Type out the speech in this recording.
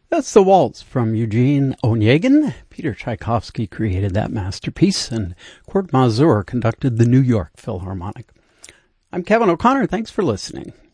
That's the waltz from Eugene Onegin. Peter Tchaikovsky created that masterpiece, and Kurt Masur conducted the New York Philharmonic. I'm Kevin O'Connor. Thanks for listening.